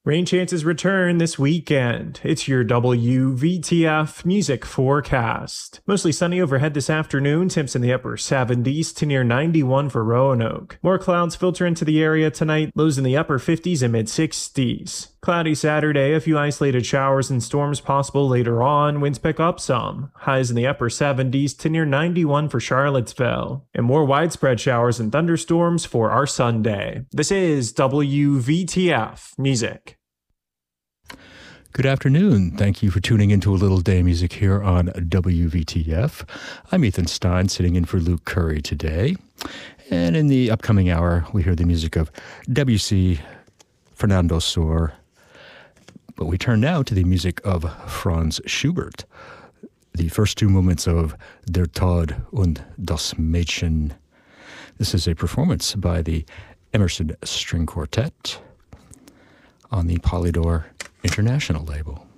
Rain chances return this weekend. It's your WVTF music forecast. Mostly sunny overhead this afternoon, temps in the upper 70s to near 91 for Roanoke. More clouds filter into the area tonight, lows in the upper 50s and mid 60s. Cloudy Saturday, a few isolated showers and storms possible later on. Winds pick up some. Highs in the upper 70s to near 91 for Charlottesville. And more widespread showers and thunderstorms for our Sunday. This is WVTF Music. Good afternoon. Thank you for tuning into a little day music here on WVTF. I'm Ethan Stein, sitting in for Luke Curry today. And in the upcoming hour, we hear the music of Debussy, Fernando Sor. But we turn now to the music of Franz Schubert, the first two movements of Der Tod und das Mädchen. This is a performance by the Emerson String Quartet on the Polydor International label.